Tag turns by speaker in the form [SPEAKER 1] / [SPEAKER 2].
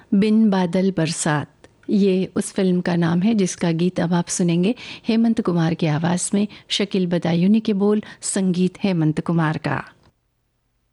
[SPEAKER 1] बिन बादल बरसात, ये उस फिल्म का नाम है जिसका गीत अब आप सुनेंगे हेमंत कुमार की आवाज़ में। शकील बदायूनी के बोल, संगीत हेमंत कुमार का।